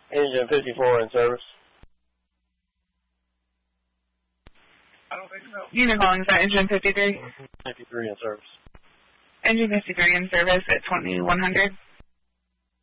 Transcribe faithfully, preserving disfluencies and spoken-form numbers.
Engine fifty-four in service. I don't think so. Unit calling, is that engine fifty-three? fifty-three in service. Engine fifty-three in service at twenty-one hundred.